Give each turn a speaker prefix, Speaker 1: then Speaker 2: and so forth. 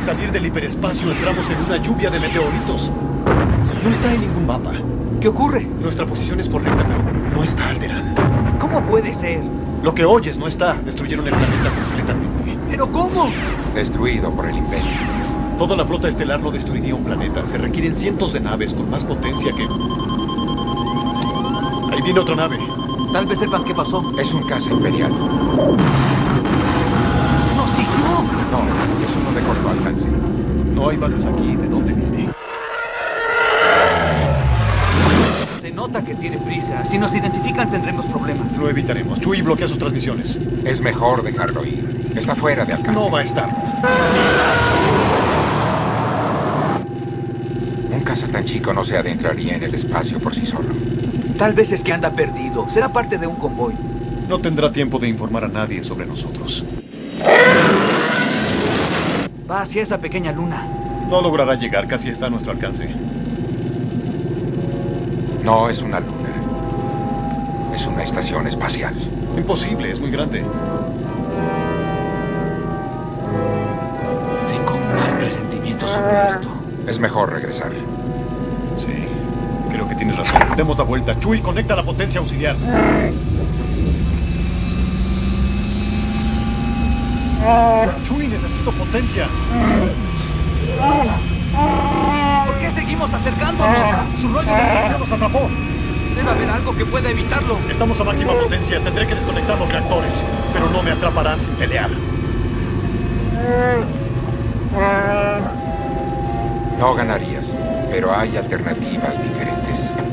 Speaker 1: salir del hiperespacio entramos en una lluvia de meteoritos. No está en ningún mapa.
Speaker 2: ¿Qué ocurre?
Speaker 1: Nuestra posición es correcta, pero no está Alderaan.
Speaker 2: ¿Cómo puede ser?
Speaker 1: Lo que oyes no está. Destruyeron el planeta completamente.
Speaker 2: ¿Pero cómo?
Speaker 3: Destruido por el Imperio.
Speaker 1: Toda la flota estelar no destruiría un planeta. Se requieren cientos de naves con más potencia que... Ahí viene otra nave.
Speaker 2: Tal vez sepan qué pasó.
Speaker 3: Es un caza imperial.
Speaker 2: ¡No siguió!
Speaker 3: No, es uno de corto alcance.
Speaker 1: No hay bases aquí. ¿De dónde viene?
Speaker 2: Se nota que tiene prisa. Si nos identifican tendremos problemas.
Speaker 1: Lo evitaremos. Chewie bloquea sus transmisiones.
Speaker 3: Es mejor dejarlo ir. Está fuera de alcance.
Speaker 1: No va a estar.
Speaker 3: Un caza tan chico no se adentraría en el espacio por sí solo.
Speaker 2: Tal vez es que anda perdido. Será parte de un convoy.
Speaker 1: No tendrá tiempo de informar a nadie sobre nosotros.
Speaker 2: Va hacia esa pequeña luna.
Speaker 1: No logrará llegar. Casi está a nuestro alcance.
Speaker 3: No es una luna. Es una estación espacial.
Speaker 1: Imposible. Es muy grande.
Speaker 2: Tengo un mal presentimiento sobre esto.
Speaker 3: Es mejor regresar.
Speaker 1: Sí. Creo que tienes razón. Demos la vuelta. Chewie, conecta la potencia auxiliar. Chewie, necesito potencia.
Speaker 2: ¿Por qué seguimos acercándonos?
Speaker 1: Su rayo de atracción nos atrapó.
Speaker 2: Debe haber algo que pueda evitarlo.
Speaker 1: Estamos a máxima potencia. Tendré que desconectar los reactores. Pero no me atraparán sin pelear.
Speaker 3: No ganarías, pero hay alternativas diferentes.